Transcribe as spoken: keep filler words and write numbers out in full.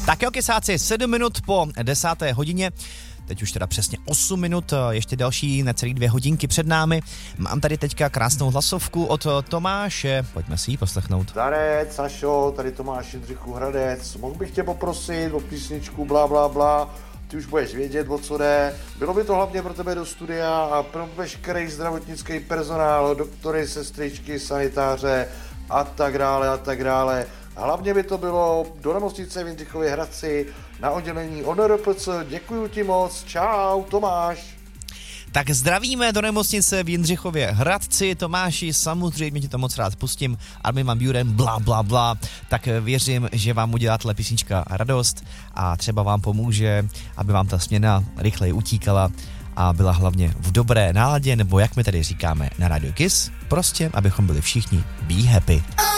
Tak jo, kysáci, sedm minut po desáté hodině. Teď už teda přesně osm minut, ještě další necelý dvě hodinky před námi. Mám tady teďka krásnou hlasovku od Tomáše, pojďme si ji poslechnout. Zdarec, Sašo, tady Tomáš Jindřichu Hradec. Mohl bych tě poprosit o písničku blá blá blá, ty už budeš vědět, o co jde. Bylo by to hlavně pro tebe do studia a pro veškerý zdravotnický personál, doktory, sestřičky, sanitáře a tak dále a tak dále. A hlavně by to bylo do nemocnice v Jindřichově Hradci na oddělení O N R P C. Děkuju ti moc, čau, Tomáš. Tak zdravíme do nemocnice v Jindřichově Hradci. Tomáši, samozřejmě ti to moc rád pustím. Armin van Buuren, bla, bla, bla. Tak věřím, že vám udělá tato písnička radost a třeba vám pomůže, aby vám ta směna rychleji utíkala a byla hlavně v dobré náladě, nebo jak my tady říkáme na Radio Kiss, prostě, abychom byli všichni be happy.